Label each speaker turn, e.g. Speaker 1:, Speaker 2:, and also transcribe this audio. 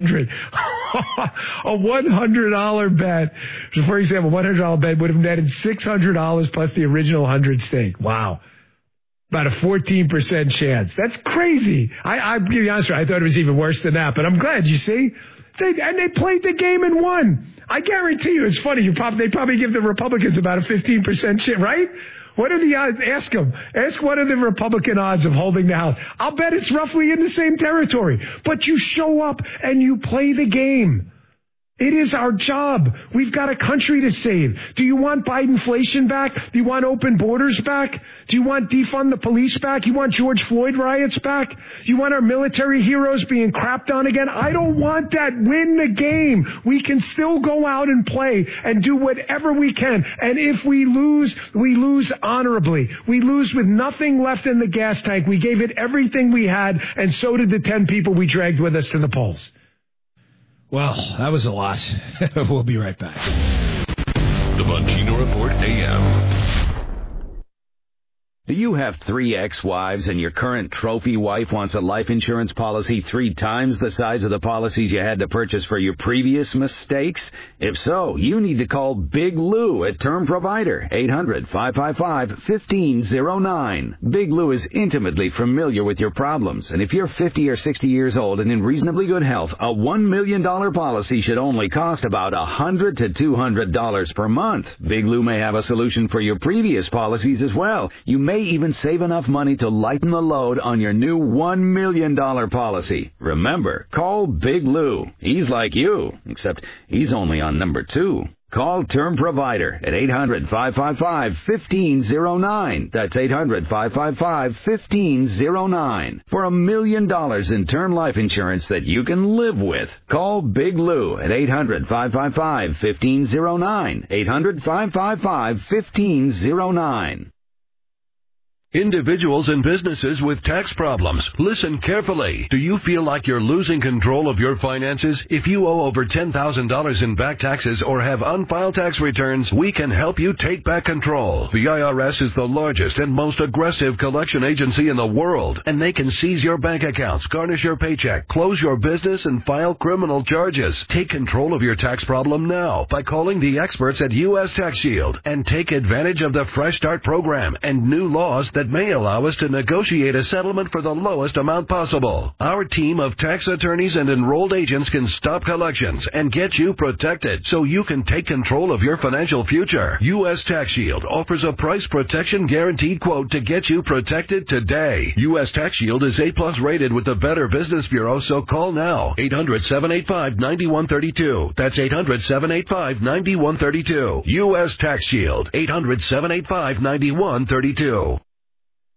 Speaker 1: 100. A $100 bet, so for example, $100 bet would have netted $600 plus the original 100 stake. Wow. About a 14% chance. That's crazy. I'll be honest with you, I thought it was even worse than that, but I'm glad, you see? They played the game and won. I guarantee you, it's funny, they probably give the Republicans about a 15% chance, right? What are the odds? Ask them. Ask what are the Republican odds of holding the House. I'll bet it's roughly in the same territory. But you show up and you play the game. It is our job. We've got a country to save. Do you want Bidenflation back? Do you want open borders back? Do you want defund the police back? You want George Floyd riots back? You want our military heroes being crapped on again? I don't want that. Win the game. We can still go out and play and do whatever we can. And if we lose honorably. We lose with nothing left in the gas tank. We gave it everything we had, and so did the 10 people we dragged with us to the polls.
Speaker 2: Well, that was a lot. We'll be right back.
Speaker 3: The Bongino Report AM.
Speaker 4: Do you have 3 ex-wives and your current trophy wife wants a life insurance policy 3 times the size of the policies you had to purchase for your previous mistakes? If so, you need to call Big Lou at Term Provider, 800-555-1509. Big Lou is intimately familiar with your problems, and if you're 50 or 60 years old and in reasonably good health, a $1 million policy should only cost about $100 to $200 per month. Big Lou may have a solution for your previous policies as well. You may even save enough money to lighten the load on your new $1 million policy. Remember, call Big Lou. He's like you, except he's only on number 2. Call Term Provider at 800-555-1509. That's 800-555-1509. For $1 million in term life insurance that you can live with. Call Big Lou at 800-555-1509. 800-555-1509.
Speaker 3: Individuals and businesses with tax problems, listen carefully. Do you feel like you're losing control of your finances? If you owe over $10,000 in back taxes or have unfiled tax returns, we can help you take back control. The IRS is the largest and most aggressive collection agency in the world, and they can seize your bank accounts, garnish your paycheck, close your business, and file criminal charges. Take control of your tax problem now by calling the experts at U.S. Tax Shield and take advantage of the Fresh Start program and new laws that may allow us to negotiate a settlement for the lowest amount possible. Our team of tax attorneys and enrolled agents can stop collections and get you protected so you can take control of your financial future. U.S. Tax Shield offers a price protection guaranteed quote to get you protected today. U.S. Tax Shield is A+ rated with the Better Business Bureau, so call now. 800-785-9132. That's 800-785-9132. U.S. Tax Shield. 800-785-9132.